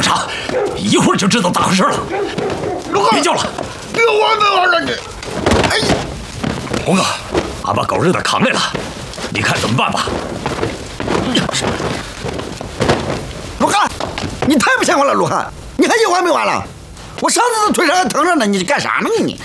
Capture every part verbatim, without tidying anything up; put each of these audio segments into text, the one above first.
傻，一会儿就知道咋回事了。别叫了， 别玩别玩了你！哎， 红哥，俺把狗日的扛来了，你看怎么办吧？ 陆汉，你太不像话了，陆汉，你还有完没完了？我上次的腿上还疼着呢，你干啥呢你？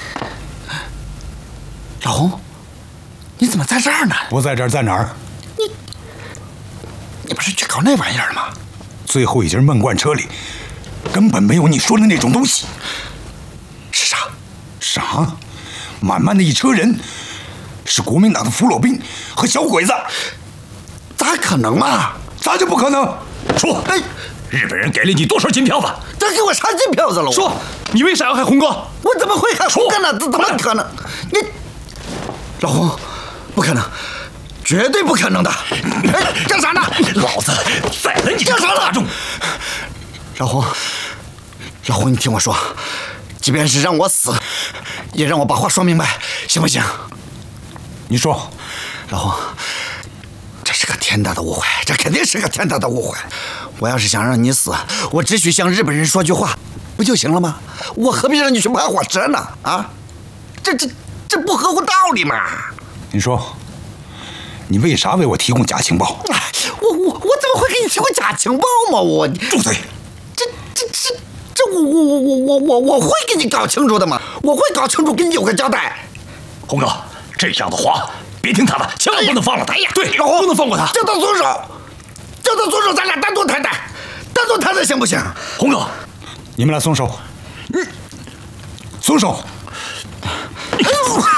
老红，你怎么在这儿呢？ 不在这儿在哪儿？ 你，你不是去搞那玩意儿吗？ 最后一节闷罐车里根本没有你说的那种东西。 是啥？ 啥？满满的一车人，是国民党的俘虏兵和小鬼子。 咋可能嘛？ 咋就不可能？ 说， 哎， 日本人给了你多少金票子？ 他给我啥金票子了？ 说，你为啥要害红哥？ 我怎么会害红哥呢？怎怎么可能？你，老红，不可能，绝对不可能的！哎，干啥呢？ 老子宰了你这个大众！ 老红，老红，你听我说，即便是让我死，也让我把话说明白，行不行？ 你说， 老红，这是个天大的误会，这肯定是个天大的误会。我要是想让你死，我只需向日本人说句话，不就行了吗？我何必让你去拍火车呢？啊，这这这不合乎道理嘛！ 你说，你为啥为我提供假情报？ 哎，我我我怎么会给你提供假情报嘛？我住嘴！ 这这这这我我我我我我我会给你搞清楚的嘛！我会搞清楚，给你有个交代。 红哥，这样的话别听他的，千万不能放了他。哎呀，对， 老红不能放过他。 叫他松手，叫他松手，咱俩单独谈谈，单独谈谈行不行？ 红哥， 你们俩松手！嗯，松手！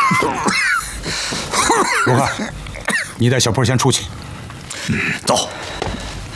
罗汉，你带小坡先出去。 嗯，走。